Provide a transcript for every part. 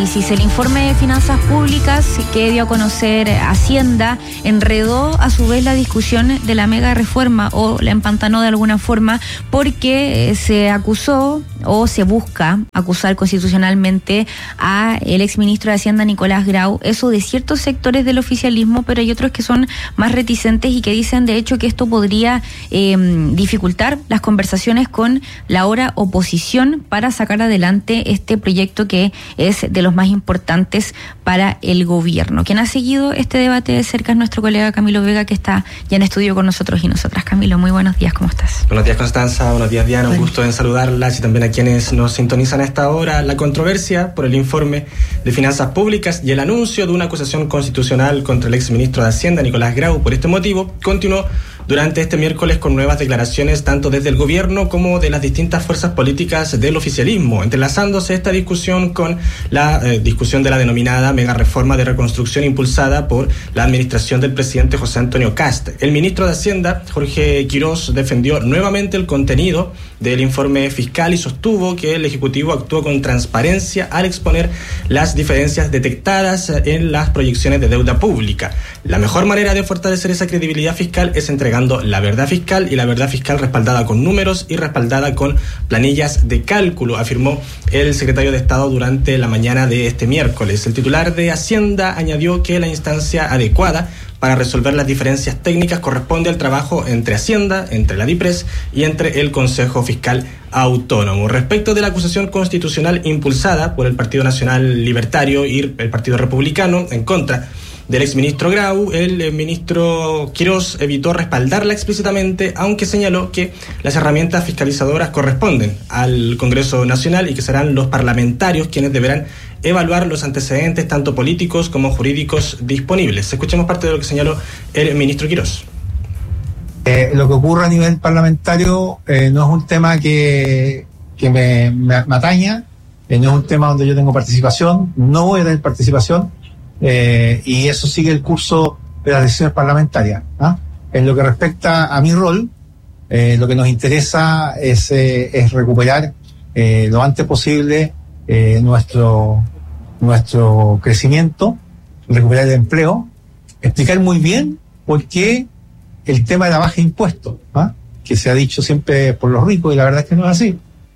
El informe de finanzas públicas que dio a conocer Hacienda enredó a su vez la discusión de la mega reforma o la empantanó de alguna forma porque se acusó o se busca acusar constitucionalmente a el exministro de Hacienda Nicolás Grau, eso de ciertos sectores del oficialismo, pero hay otros que son más reticentes y que dicen de hecho que esto podría dificultar las conversaciones con la ahora oposición para sacar adelante este proyecto que es de los más importantes para el gobierno. Quien ha seguido este debate de cerca es nuestro colega Camilo Vega, que está ya en estudio con nosotros y nosotras. Camilo, muy buenos días, ¿cómo estás? Buenos días, Constanza, buenos días, Diana, un gusto en saludarlas y también a quienes nos sintonizan a esta hora. La controversia por el informe de finanzas públicas y el anuncio de una acusación constitucional contra el exministro de Hacienda, Nicolás Grau, por este motivo, continuó durante este miércoles con nuevas declaraciones tanto desde el gobierno como de las distintas fuerzas políticas del oficialismo, entrelazándose esta discusión con la discusión de la denominada mega reforma de reconstrucción impulsada por la administración del presidente José Antonio Kast. El ministro de Hacienda, Jorge Quirós, defendió nuevamente el contenido del informe fiscal y sostuvo que el Ejecutivo actuó con transparencia al exponer las diferencias detectadas en las proyecciones de deuda pública. La mejor manera de fortalecer esa credibilidad fiscal es entregando la verdad fiscal, y la verdad fiscal respaldada con números y respaldada con planillas de cálculo, afirmó el secretario de Estado durante la mañana de este miércoles. El titular de Hacienda añadió que la instancia adecuada para resolver las diferencias técnicas corresponde al trabajo entre Hacienda, entre la DIPRES y entre el Consejo Fiscal Autónomo. Respecto de la acusación constitucional impulsada por el Partido Nacional Libertario y el Partido Republicano en contra del exministro Grau, el ministro Quirós evitó respaldarla explícitamente, aunque señaló que las herramientas fiscalizadoras corresponden al Congreso Nacional y que serán los parlamentarios quienes deberán evaluar los antecedentes tanto políticos como jurídicos disponibles. Escuchemos parte de lo que señaló el ministro Quirós. Lo que ocurre a nivel parlamentario no es un tema que me ataña, no es un tema donde yo tengo participación, no voy a tener participación, y eso sigue el curso de las decisiones parlamentarias. En lo que respecta a mi rol, lo que nos interesa es recuperar lo antes posible nuestro crecimiento, recuperar el empleo, explicar muy bien por qué el tema de la baja de impuestos, que se ha dicho siempre por los ricos, y la verdad es que no es así.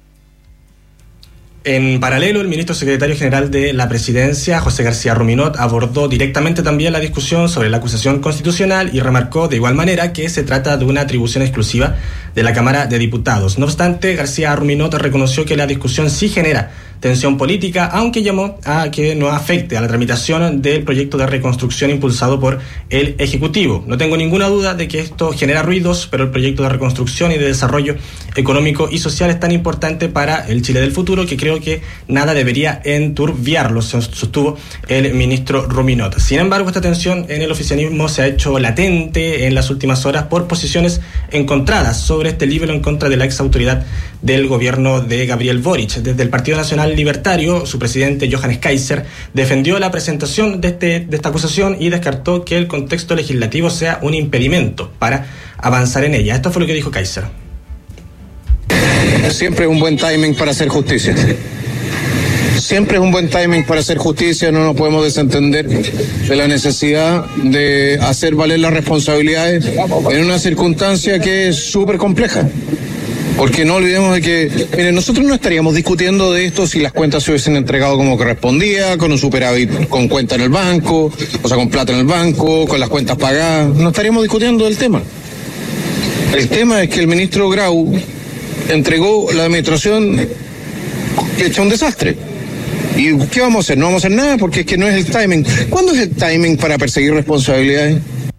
En paralelo, el ministro secretario general de la Presidencia, José García Ruminot, abordó directamente también la discusión sobre la acusación constitucional y remarcó de igual manera que se trata de una atribución exclusiva de la Cámara de Diputados. No obstante, García Ruminot reconoció que la discusión sí genera tensión política, aunque llamó a que no afecte a la tramitación del proyecto de reconstrucción impulsado por el Ejecutivo. No tengo ninguna duda de que esto genera ruidos, pero el proyecto de reconstrucción y de desarrollo económico y social es tan importante para el Chile del futuro que creo que nada debería enturbiarlo, sostuvo el ministro Ruminot. Sin embargo, esta tensión en el oficialismo se ha hecho latente en las últimas horas por posiciones encontradas sobre este libro en contra de la exautoridad del gobierno de Gabriel Boric. Desde el Partido Nacional Libertario, su presidente Johannes Kaiser defendió la presentación de esta acusación y descartó que el contexto legislativo sea un impedimento para avanzar en ella. Esto fue lo que dijo Kaiser. Siempre es un buen timing para hacer justicia. Siempre es un buen timing para hacer justicia, no nos podemos desentender de la necesidad de hacer valer las responsabilidades en una circunstancia que es súper compleja. Porque no olvidemos de que, miren, nosotros no estaríamos discutiendo de esto si las cuentas se hubiesen entregado como correspondía, con un superávit, con cuenta en el banco, o sea, con plata en el banco, con las cuentas pagadas. No estaríamos discutiendo del tema. El tema es que el ministro Grau entregó la administración hecha un desastre. ¿Y qué vamos a hacer? No vamos a hacer nada porque es que no es el timing. ¿Cuándo es el timing para perseguir responsabilidades?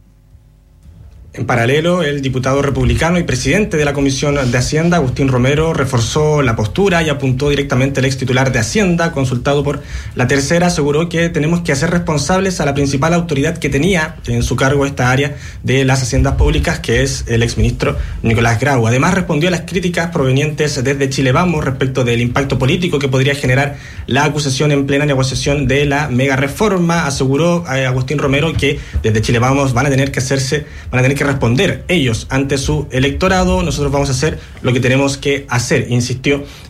En paralelo, el diputado republicano y presidente de la Comisión de Hacienda, Agustín Romero, reforzó la postura y apuntó directamente al ex titular de Hacienda, consultado por La Tercera, aseguró que tenemos que hacer responsables a la principal autoridad que tenía en su cargo esta área de las haciendas públicas, que es el exministro Nicolás Grau. Además, respondió a las críticas provenientes desde Chile Vamos respecto del impacto político que podría generar la acusación en plena negociación de la mega reforma. Aseguró Agustín Romero que desde Chile Vamos van a tener que responder ellos ante su electorado. Nosotros vamos a hacer lo que tenemos que hacer, insistió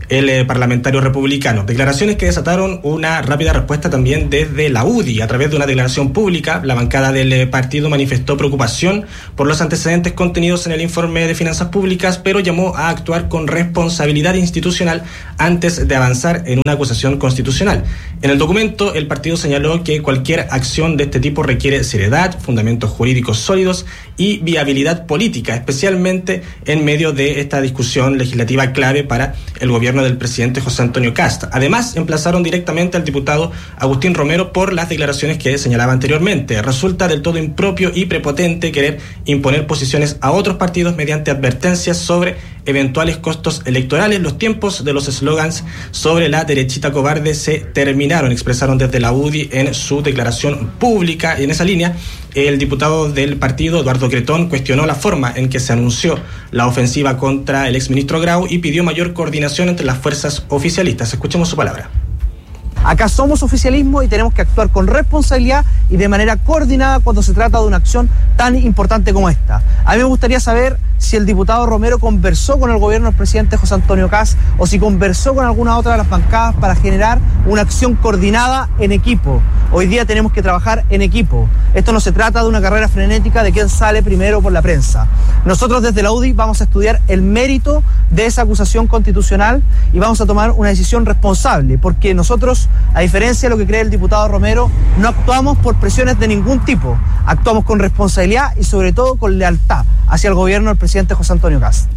el parlamentario republicano. Declaraciones que desataron una rápida respuesta también desde la UDI. A través de una declaración pública, la bancada del partido manifestó preocupación por los antecedentes contenidos en el informe de finanzas públicas, pero llamó a actuar con responsabilidad institucional antes de avanzar en una acusación constitucional. En el documento, el partido señaló que cualquier acción de este tipo requiere seriedad, fundamentos jurídicos sólidos y viabilidad política, especialmente en medio de esta discusión legislativa clave para el gobierno del presidente José Antonio Kast. Además, emplazaron directamente al diputado Agustín Romero por las declaraciones que señalaba anteriormente. Resulta del todo impropio y prepotente querer imponer posiciones a otros partidos mediante advertencias sobre eventuales costos electorales. Los tiempos de los eslogans sobre la derechita cobarde se terminaron, expresaron desde la UDI en su declaración pública. Y en esa línea, el diputado del partido, Eduardo Cretón, cuestionó la forma en que se anunció la ofensiva contra el exministro Grau y pidió mayor coordinación entre las fuerzas oficialistas. Escuchemos su palabra. Acá somos oficialismo y tenemos que actuar con responsabilidad y de manera coordinada cuando se trata de una acción tan importante como esta. A mí me gustaría saber si el diputado Romero conversó con el gobierno del presidente José Antonio Kast o si conversó con alguna otra de las bancadas para generar una acción coordinada en equipo. Hoy día tenemos que trabajar en equipo. Esto no se trata de una carrera frenética de quién sale primero por la prensa. Nosotros desde la UDI vamos a estudiar el mérito de esa acusación constitucional y vamos a tomar una decisión responsable, porque nosotros, a diferencia de lo que cree el diputado Romero, no actuamos por presiones de ningún tipo. Actuamos con responsabilidad y sobre todo con lealtad hacia el gobierno del presidente José Antonio Kast.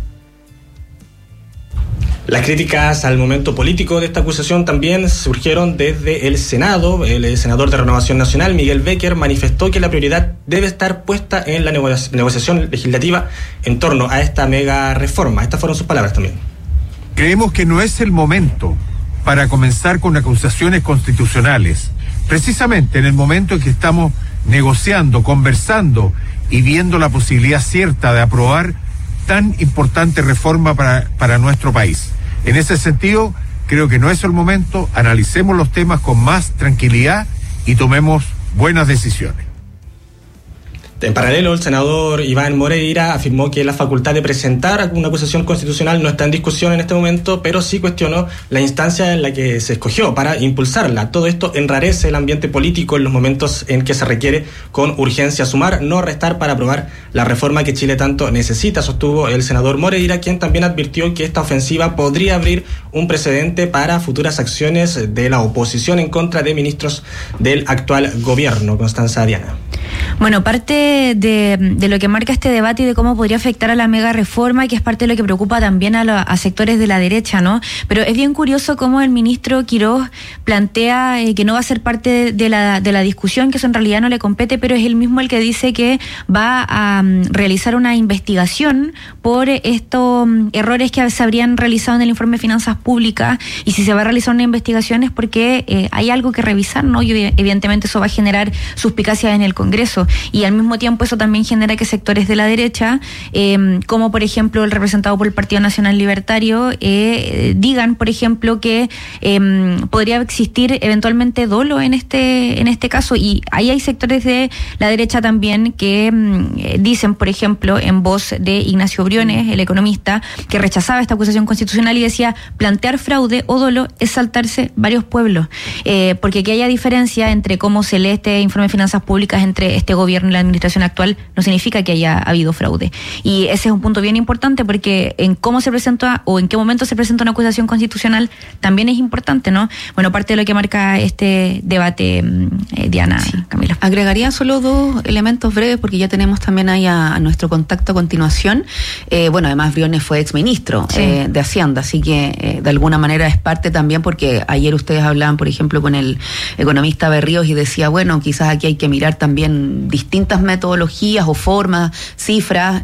Las críticas al momento político de esta acusación también surgieron desde el Senado. El senador de Renovación Nacional, Miguel Becker, manifestó que la prioridad debe estar puesta en la negociación legislativa en torno a esta mega reforma. Estas fueron sus palabras también. Creemos que no es el momento para comenzar con acusaciones constitucionales, precisamente en el momento en que estamos negociando, conversando y viendo la posibilidad cierta de aprobar tan importante reforma para nuestro país. En ese sentido, creo que no es el momento, analicemos los temas con más tranquilidad y tomemos buenas decisiones. En paralelo, el senador Iván Moreira afirmó que la facultad de presentar una acusación constitucional no está en discusión en este momento, pero sí cuestionó la instancia en la que se escogió para impulsarla. Todo esto enrarece el ambiente político en los momentos en que se requiere con urgencia sumar, no restar para aprobar la reforma que Chile tanto necesita, sostuvo el senador Moreira, quien también advirtió que esta ofensiva podría abrir un precedente para futuras acciones de la oposición en contra de ministros del actual gobierno. Constanza Diana. Bueno, parte de lo que marca este debate y de cómo podría afectar a la mega reforma, que es parte de lo que preocupa también a sectores de la derecha, ¿no? Pero es bien curioso cómo el ministro Quirós plantea que no va a ser parte de la discusión, que eso en realidad no le compete, pero es él mismo el que dice que va a realizar una investigación por estos errores que se habrían realizado en el informe de finanzas públicas, y si se va a realizar una investigación es porque hay algo que revisar, ¿no? Y evidentemente eso va a generar suspicacia en el Congreso, y al mismo tiempo eso también genera que sectores de la derecha, como por ejemplo el representado por el Partido Nacional Libertario, digan, por ejemplo, que podría existir eventualmente dolo en este caso, y ahí hay sectores de la derecha también que dicen, por ejemplo, en voz de Ignacio Briones, el economista, que rechazaba esta acusación constitucional y decía: plantear fraude o dolo es saltarse varios pueblos, porque que haya diferencia entre cómo se lee este informe de finanzas públicas entre este gobierno y la administración actual no significa que haya habido fraude, y ese es un punto bien importante, porque en cómo se presenta o en qué momento se presenta una acusación constitucional también es importante, ¿no? Bueno, parte de lo que marca este debate, Diana, sí. Camila. Agregaría solo dos elementos breves, porque ya tenemos también ahí a nuestro contacto a continuación. Bueno, además Briones fue exministro de Hacienda, así que de alguna manera es parte también, porque ayer ustedes hablaban, por ejemplo, con el economista Berríos y decía, bueno, quizás aquí hay que mirar también distintas metodologías o formas, cifras,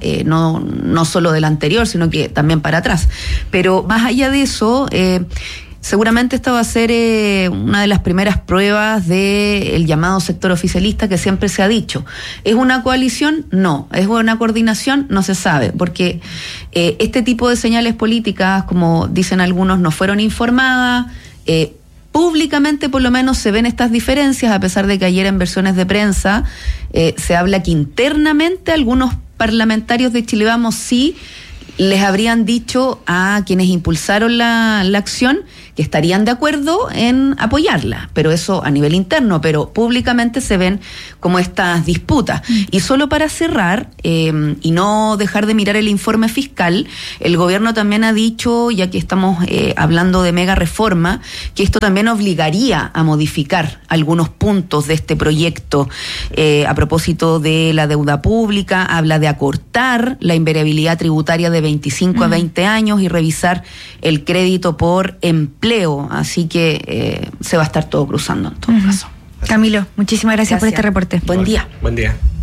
no solo del anterior, sino que también para atrás. Pero más allá de eso, seguramente esta va a ser una de las primeras pruebas del llamado sector oficialista, que siempre se ha dicho. ¿Es una coalición? No. ¿Es una coordinación? No se sabe, porque este tipo de señales políticas, como dicen algunos, no fueron informadas. Públicamente por lo menos se ven estas diferencias, a pesar de que ayer en versiones de prensa se habla que internamente algunos parlamentarios de Chile Vamos sí les habrían dicho a quienes impulsaron la acción que estarían de acuerdo en apoyarla, pero eso a nivel interno, pero públicamente se ven como estas disputas. Y solo para cerrar, y no dejar de mirar el informe fiscal, el gobierno también ha dicho, ya que estamos hablando de mega reforma, que esto también obligaría a modificar algunos puntos de este proyecto. A propósito de la deuda pública, habla de acortar la invariabilidad tributaria de 25 a 20 años y revisar el crédito por empleo, así que se va a estar todo cruzando en todo caso. Camilo, muchísimas gracias por este reporte. Buen día. Buen día.